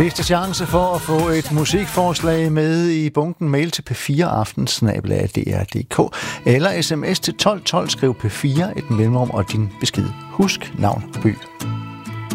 Sidste chance for at få et musikforslag med i bunken. Mail til p4aften@dr.dk eller sms til 1212, skriv P4, et mellemrum og din besked. Husk navn og by.